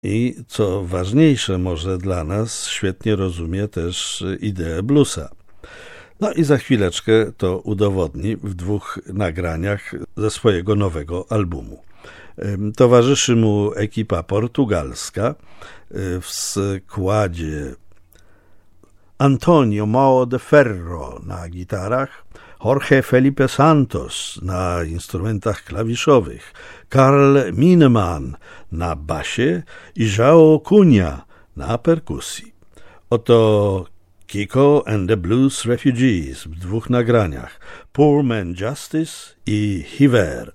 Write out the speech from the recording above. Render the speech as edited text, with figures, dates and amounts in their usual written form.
I co ważniejsze może dla nas, świetnie rozumie też ideę bluesa. No i za chwileczkę to udowodni w 2 nagraniach ze swojego nowego albumu. Towarzyszy mu ekipa portugalska w składzie Antonio Mao de Ferro na gitarach, Jorge Felipe Santos na instrumentach klawiszowych, Karl Mineman na basie i João Cunha na perkusji. Oto Kiko and the Blues Refugees w 2 nagraniach, Poor Man Justice i Hiver.